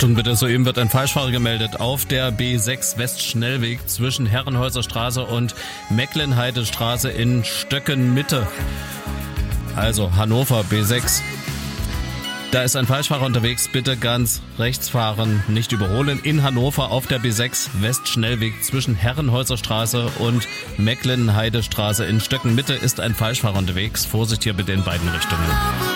Achtung bitte, soeben wird ein Falschfahrer gemeldet auf der B6 Westschnellweg zwischen Herrenhäuser Straße und Mecklenheidestraße in Stöcken-Mitte. Also Hannover B6. Da ist ein Falschfahrer unterwegs, bitte ganz rechts fahren, nicht überholen. In Hannover auf der B6 Westschnellweg zwischen Herrenhäuser Straße und Mecklenheidestraße in Stöcken-Mitte ist ein Falschfahrer unterwegs. Vorsicht hier bitte in beiden Richtungen.